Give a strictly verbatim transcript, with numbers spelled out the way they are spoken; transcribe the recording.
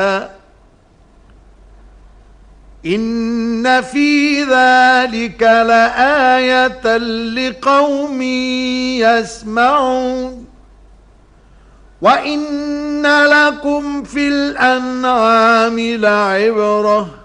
إن في ذلك لآية لقوم يسمعون وإن لكم في الأنعام لعبرة